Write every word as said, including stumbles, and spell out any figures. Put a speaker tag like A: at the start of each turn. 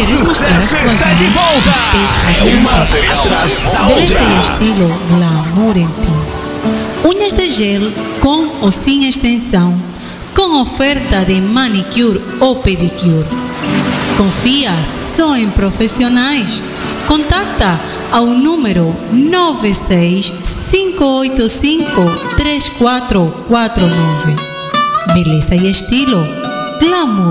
A: Queres mostrar as tuas
B: Está de volta!
A: mãos?
B: É o material da
A: Beleza e
B: outra.
A: estilo glamour em ti. Unhas de gel com ou sem extensão, com oferta de manicure ou pedicure. Confia só em profissionais. Contacta ao número nove seis cinco oito cinco três quatro quatro nove. Beleza e estilo glamour.